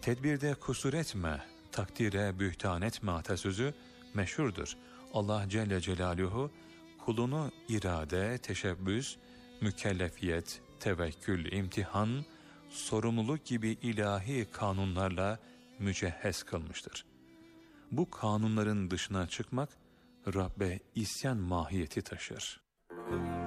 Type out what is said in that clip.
Tedbirde kusur etme, takdire bühtan etme atasözü meşhurdur. Allah Celle Celaluhu kulunu irade, teşebbüs, mükellefiyet, tevekkül, imtihan, sorumluluk gibi ilahi kanunlarla mücehhez kılmıştır. Bu kanunların dışına çıkmak Rabbe isyan mahiyeti taşır.